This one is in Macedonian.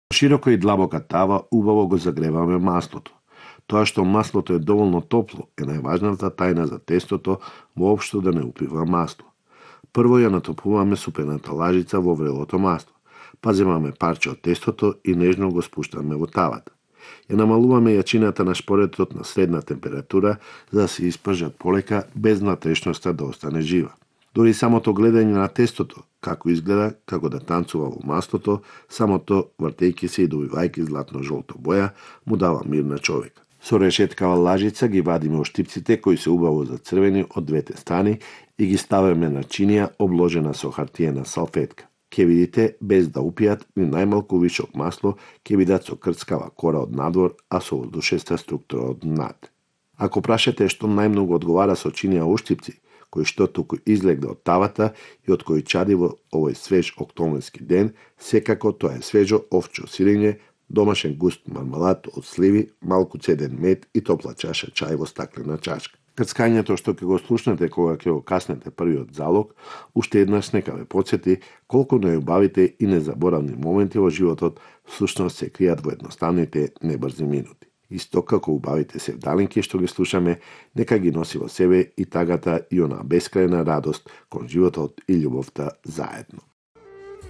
Широка и длабока тава убаво го загреваме маслото. Тоа што маслото е доволно топло е најважната тајна за тестото воопшто да не упива масло. Прво ја натопуваме супената лажица во врелото масло, па земаме парче од тестото и нежно го спуштаме во тавата. Ја намалуваме јачината на шпоретот на средна температура за да се испржат полека без внатрешноста да остане жива. Дори самото гледање на тестото, како изгледа, како да танцува во маслото, самото вртејќи се и добивајќи златно-жолто боја, му дава мир на човек. Со решеткава лажица ги вадиме оштипците кои се убаво зацрвени од двете страни и ги ставаме на чинија обложена со хартиена салфетка. Ке видите, без да упијат ни најмалку вишок масло, ке видат со крцкава кора од надвор, а со воздушеста структура од над. Ако прашате што најмногу одговара со чинија оштипци, кои што туку излегне од тавата и од кои чади во овој свеж октомврски ден, секако тоа е свежо овчо сирење, домашен густ мармалад од сливи, малку цеден мед и топла чаша чај во стаклена чашка. Крцкањето што ќе го слушнете кога ќе го каснете првиот залог, уште еднаш нека ве потсети колку најубавите и незаборавни моменти во животот всушност се кријат во едноставните небрзи минути. Исто како убавите севдалинки што ги слушаме, нека ги носи во себе и тагата и онаа бескрајна радост кон животот и љубовта заедно.